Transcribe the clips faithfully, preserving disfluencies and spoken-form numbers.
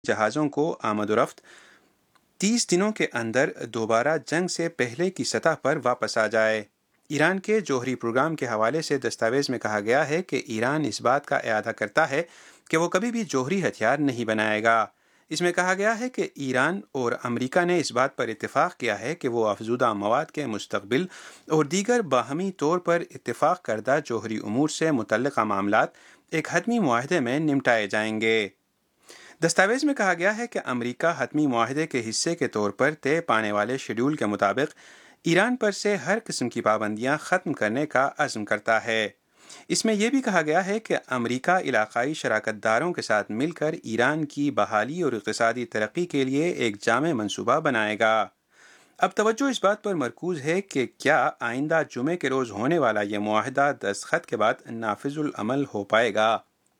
جہازوں کو آمد و رفت تیس دنوں کے اندر دوبارہ جنگ سے پہلے کی سطح پر واپس آ جائے۔ ایران کے جوہری پروگرام کے حوالے سے دستاویز میں کہا گیا ہے کہ ایران اس بات کا اعادہ کرتا ہے کہ وہ کبھی بھی جوہری ہتھیار نہیں بنائے گا۔ اس میں کہا گیا ہے کہ ایران اور امریکہ نے اس بات پر اتفاق کیا ہے کہ وہ افزودہ مواد کے مستقبل اور دیگر باہمی طور پر اتفاق کردہ جوہری امور سے متعلقہ معاملات ایک حتمی معاہدے میں نمٹائے جائیں گے۔ دستاویز میں کہا گیا ہے کہ امریکہ حتمی معاہدے کے حصے کے طور پر طے پانے والے شیڈول کے مطابق ایران پر سے ہر قسم کی پابندیاں ختم کرنے کا عزم کرتا ہے۔ اس میں یہ بھی کہا گیا ہے کہ امریکہ علاقائی شراکت داروں کے ساتھ مل کر ایران کی بحالی اور اقتصادی ترقی کے لیے ایک جامع منصوبہ بنائے گا۔ اب توجہ اس بات پر مرکوز ہے کہ کیا آئندہ جمعے کے روز ہونے والا یہ معاہدہ دستخط کے بعد نافذ العمل ہو پائے گا۔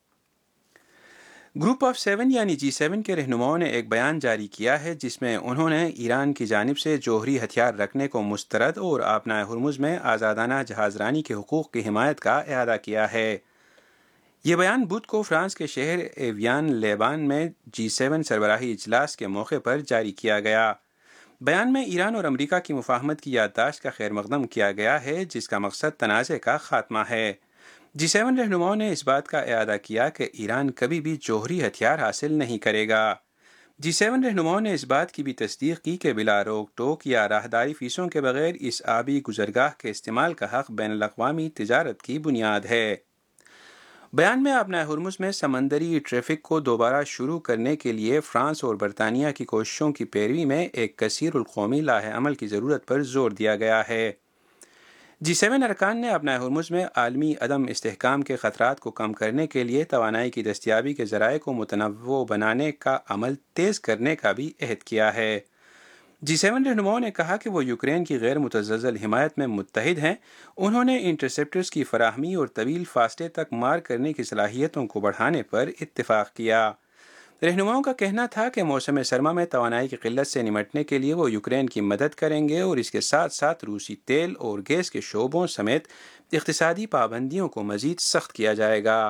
گروپ آف سیون یعنی جی سیون کے رہنماؤں نے ایک بیان جاری کیا ہے جس میں انہوں نے ایران کی جانب سے جوہری ہتھیار رکھنے کو مسترد اور آبنائے ہرمز میں آزادانہ جہاز رانی کے حقوق کی حمایت کا اعادہ کیا ہے۔ یہ بیان بدھ کو فرانس کے شہر ایویان لیبان میں جی سیون سربراہی اجلاس کے موقع پر جاری کیا گیا۔ بیان میں ایران اور امریکہ کی مفاہمت کی یادداشت کا خیر مقدم کیا گیا ہے جس کا مقصد تنازع کا خاتمہ ہے۔ جی سیون رہنماؤں نے اس بات کا اعادہ کیا کہ ایران کبھی بھی جوہری ہتھیار حاصل نہیں کرے گا۔ جی سیون رہنماؤں نے اس بات کی بھی تصدیق کی کہ بلا روک ٹوک یا راہداری فیسوں کے بغیر اس آبی گزرگاہ کے استعمال کا حق بین الاقوامی تجارت کی بنیاد ہے۔ بیان میں آبنائے ہرمز میں سمندری ٹریفک کو دوبارہ شروع کرنے کے لیے فرانس اور برطانیہ کی کوششوں کی پیروی میں ایک کثیر القومی لاہ عمل کی ضرورت پر زور دیا گیا ہے۔ جی سیون ارکان نے آبنائے ہرمز میں عالمی عدم استحکام کے خطرات کو کم کرنے کے لیے توانائی کی دستیابی کے ذرائع کو متنوع بنانے کا عمل تیز کرنے کا بھی عہد کیا ہے۔ جی سیون رہنماؤں نے کہا کہ وہ یوکرین کی غیر متزلزل حمایت میں متحد ہیں۔ انہوں نے انٹرسیپٹرز کی فراہمی اور طویل فاصلے تک مار کرنے کی صلاحیتوں کو بڑھانے پر اتفاق کیا۔ رہنماؤں کا کہنا تھا کہ موسم سرما میں توانائی کی قلت سے نمٹنے کے لیے وہ یوکرین کی مدد کریں گے اور اس کے ساتھ ساتھ روسی تیل اور گیس کے شعبوں سمیت اقتصادی پابندیوں کو مزید سخت کیا جائے گا۔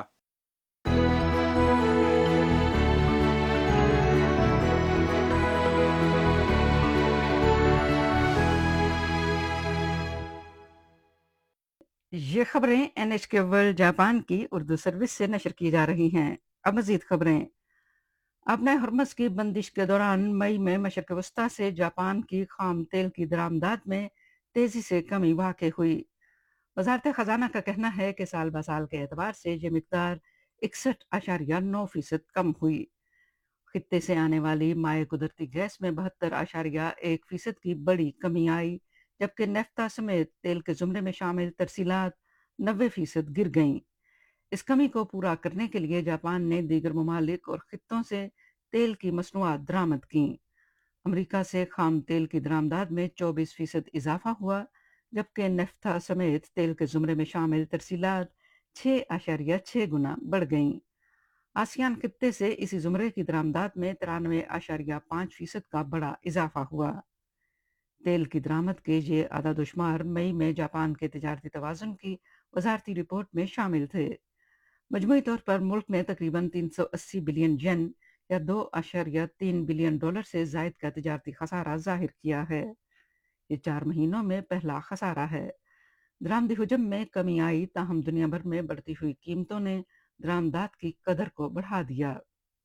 یہ خبریں این ایچ کے ورلڈ جاپان کی اردو سروس سے نشر کی جا رہی ہیں۔ اب مزید خبریں۔ آبنائے ہرمز کی بندش کے دوران مئی میں مشرق وسطیٰ سے جاپان کی خام تیل کی درآمدات میں تیزی سے کمی واقع ہوئی۔ وزارت خزانہ کا کہنا ہے کہ سال بہ سال کے اعتبار سے یہ مقدار اکسٹھ اشاریہ نو فیصد کم ہوئی۔ خطے سے آنے والی مائع قدرتی گیس میں بہتر اشاریہ ایک فیصد کی بڑی کمی آئی، جبکہ نیفتا سمیت تیل کے زمرے میں شامل ترسیلات نوے فیصد گر گئیں۔ اس کمی کو پورا کرنے کے لیے جاپان نے دیگر ممالک اور خطوں سے تیل کی مصنوعات درآمد کیں۔ امریکہ سے خام تیل کی درآمدات میں چوبیس فیصد اضافہ ہوا، جبکہ نیفتا سمیت تیل کے زمرے میں شامل ترسیلات چھ اشاریہ چھ گنا بڑھ گئیں۔ آسیان خطے سے اسی زمرے کی درآمدات میں ترانوے اشاریہ پانچ فیصد کا بڑا اضافہ ہوا۔ تیل کی درآمد کے یہ اعداد و شمار مئی میں جاپان کے تجارتی توازن کی وزارتی رپورٹ میں شامل تھے۔ مجموعی طور پر ملک نے تقریباً تین سو اسی بلین ین یا دو اشاریہ تین بلین ڈالر سے زائد کا تجارتی خسارہ ظاہر کیا ہے۔ یہ چار مہینوں میں پہلا خسارہ ہے۔ درآمدی حجم میں کمی آئی، تاہم دنیا بھر میں بڑھتی ہوئی قیمتوں نے درآمدات کی قدر کو بڑھا دیا۔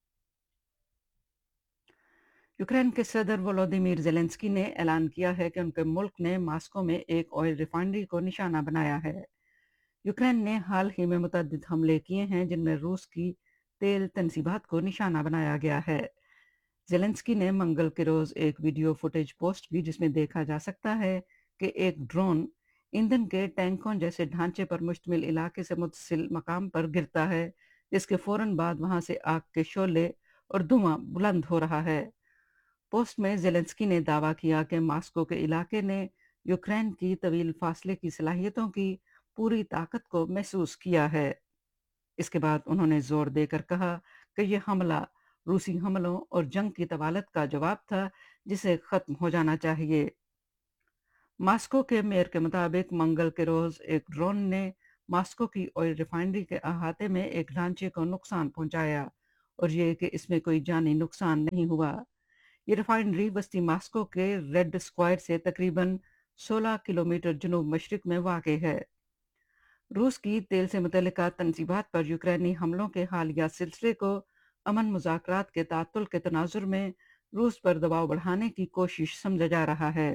یوکرین کے صدر ولودیمیر زیلنسکی نے اعلان کیا ہے کہ ان کے ملک نے ماسکو میں ایک آئل ریفائنری کو نشانہ بنایا ہے۔ یوکرین نے حال ہی میں متعدد حملے کیے ہیں جن میں روس کی تیل تنصیبات کو نشانہ بنایا گیا ہے۔ زیلنسکی نے منگل کے روز ایک ویڈیو فوٹیج پوسٹ کی جس میں دیکھا جا سکتا ہے کہ ایک ڈرون ایندھن کے ٹینکوں جیسے ڈھانچے پر مشتمل علاقے سے متصل مقام پر گرتا ہے، جس کے فوراً بعد وہاں سے آگ کے شعلے اور دھواں بلند ہو رہا ہے۔ پوسٹ میں زیلنسکی نے دعویٰ کیا کہ ماسکو کے علاقے نے یوکرین کی طویل فاصلے کی صلاحیتوں کی پوری طاقت کو محسوس کیا ہے۔ اس کے بعد انہوں نے زور دے کر کہا کہ یہ حملہ روسی حملوں اور جنگ کی طوالت کا جواب تھا جسے ختم ہو جانا چاہیے۔ ماسکو کے میئر کے مطابق منگل کے روز ایک ڈرون نے ماسکو کی آئل ریفائنری کے احاطے میں ایک ڈھانچے کو نقصان پہنچایا اور یہ کہ اس میں کوئی جانی نقصان نہیں ہوا۔ یہ ریفائنری وسطی ماسکو کے ریڈ اسکوائر سے تقریباً سولہ کلومیٹر جنوب مشرق میں واقع ہے۔ روس کی تیل سے متعلقہ تنصیبات پر یوکرینی حملوں کے حالیہ سلسلے کو امن مذاکرات کے تعطل کے تناظر میں روس پر دباؤ بڑھانے کی کوشش سمجھا جا رہا ہے۔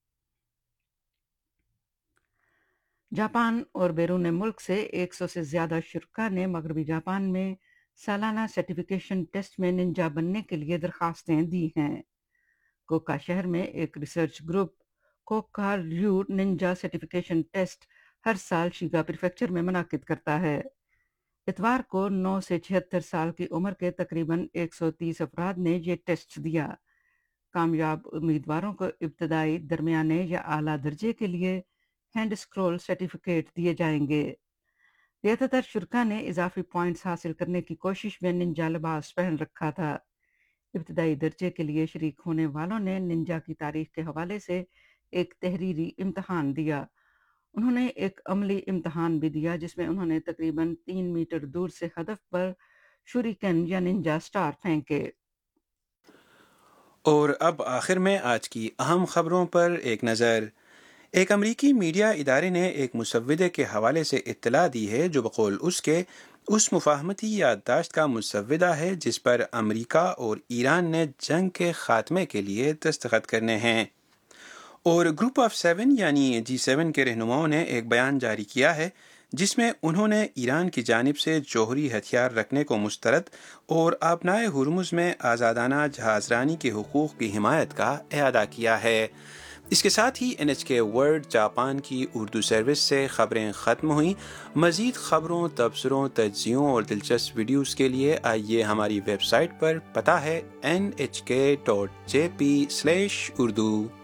جاپان اور بیرون ملک سے ایک سو سے زیادہ شرکاء نے مغربی جاپان میں سالانہ سرٹیفکیشن ٹیسٹ میں ننجا بننے کے لیے درخواستیں دی ہیں۔ کوکا شہر میں ایک research group Coca Rio Ninja certification test ہر سال شیگا پریفیکچر میں منعقد کرتا ہے۔ اتوار کو نو سے چھہتر سال کی عمر کے تقریباً ایک سو تیس افراد نے یہ ٹیسٹ دیا۔ کامیاب امیدواروں کو ابتدائی، درمیانے یا اعلیٰ درجے کے لیے ہینڈ اسکرول سرٹیفکیٹ دیے جائیں گے۔ زیادہ تر شرکاء نے اضافی پوائنٹس حاصل کرنے کی کوشش میں ننجا لباس پہن رکھا تھا۔ ابتدائی درجے کے لیے شریک ہونے والوں نے ننجا کی تاریخ کے حوالے سے ایک تحریری امتحان دیا۔ انہوں نے ایک عملی امتحان بھی دیا جس میں انہوں نے تقریباً تین میٹر دور سے ہدف پر شوریکن یا ننجا سٹار پھینکے۔ اور اب آخر میں آج کی اہم خبروں پر ایک نظر۔ ایک امریکی میڈیا ادارے نے ایک مسودے کے حوالے سے اطلاع دی ہے جو بقول اس کے اس مفاہمتی یادداشت کا مسودہ ہے جس پر امریکہ اور ایران نے جنگ کے خاتمے کے لیے دستخط کرنے ہیں۔ اور گروپ آف سیون یعنی جی سیون کے رہنماؤں نے ایک بیان جاری کیا ہے جس میں انہوں نے ایران کی جانب سے جوہری ہتھیار رکھنے کو مسترد اور آبنائے ہرمز میں آزادانہ جہاز رانی کے حقوق کی حمایت کا اعادہ کیا ہے۔ اس کے ساتھ ہی این ایچ کے ورلڈ جاپان کی اردو سروس سے خبریں ختم ہوئیں۔ مزید خبروں، تبصروں، تجزیوں اور دلچسپ ویڈیوز کے لیے آئیے ہماری ویب سائٹ پر، پتہ ہے این ایچ کے dot J P slash Urdu.